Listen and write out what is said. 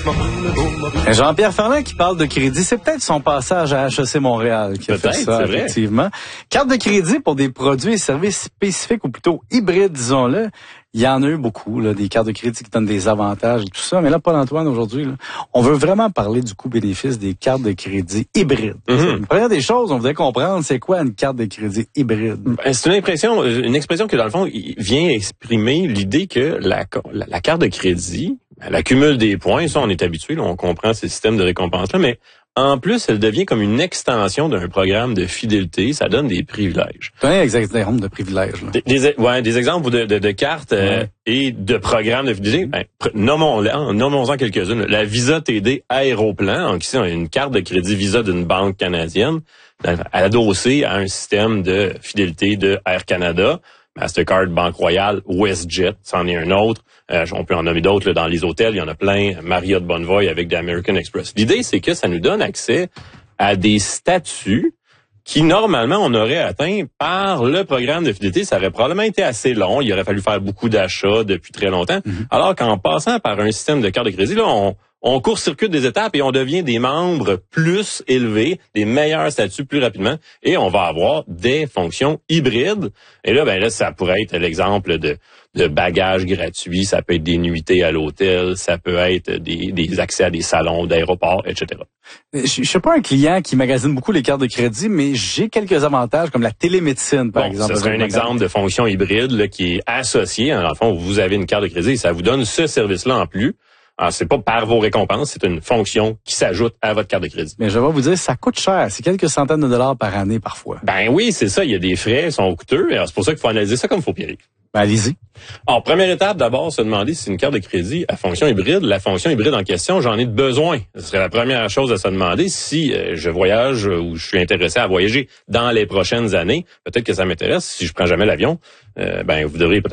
Jean-Pierre Ferland qui parle de crédit, c'est peut-être son passage à HEC Montréal qui a fait ça, effectivement. Carte de crédit pour des produits et services spécifiques ou plutôt hybrides, disons-le. Il y en a eu beaucoup, là, des cartes de crédit qui donnent des avantages et tout ça. Mais là, Paul-Antoine, aujourd'hui, là, on veut vraiment parler du coût-bénéfice des cartes de crédit hybrides. La première des choses, on voudrait comprendre, c'est quoi une carte de crédit hybride? C'est une expression que, dans le fond, vient exprimer l'idée que la carte de crédit, elle accumule des points. Ça, on est habitué, là, on comprend ces systèmes de récompense-là, mais en plus, elle devient comme une extension d'un programme de fidélité. Ça donne des privilèges. C'est un exemple de privilèges. Là. Des exemples de cartes et de programmes de fidélité. Ben, nommons-en quelques-unes. La Visa TD Aéroplan, donc ici, on a une carte de crédit Visa d'une banque canadienne, adossée à un système de fidélité de Air Canada, Mastercard, Banque Royale, WestJet, c'en est un autre. On peut en nommer d'autres là, dans les hôtels, il y en a plein. Marriott Bonvoy avec des American Express. L'idée, c'est que ça nous donne accès à des statuts qui, normalement, on aurait atteint par le programme de fidélité. Ça aurait probablement été assez long. Il aurait fallu faire beaucoup d'achats depuis très longtemps. Alors qu'en passant par un système de carte de crédit, là, on court-circuite des étapes et on devient des membres plus élevés, des meilleurs statuts plus rapidement, et on va avoir des fonctions hybrides. Et là, ça pourrait être l'exemple de bagages gratuits, ça peut être des nuitées à l'hôtel, ça peut être des accès à des salons d'aéroports, etc. Je suis pas un client qui magasine beaucoup les cartes de crédit, mais j'ai quelques avantages comme la télémédecine, par exemple. Ce serait un exemple de fonction hybride là, qui est associée. Dans le fond, vous avez une carte de crédit et ça vous donne ce service-là en plus. Alors, c'est pas par vos récompenses, c'est une fonction qui s'ajoute à votre carte de crédit. Mais je vais vous dire, ça coûte cher. C'est quelques centaines de dollars par année, parfois. Ben oui, c'est ça. Il y a des frais, ils sont coûteux. Alors, c'est pour ça qu'il faut analyser ça comme il faut, Pierrick. Ben, allez-y. Alors, première étape, d'abord, se demander si c'est une carte de crédit à fonction hybride. La fonction hybride en question, j'en ai besoin. Ce serait la première chose à se demander si je voyage ou je suis intéressé à voyager dans les prochaines années. Peut-être que ça m'intéresse. Si je prends jamais l'avion, vous devriez peut-être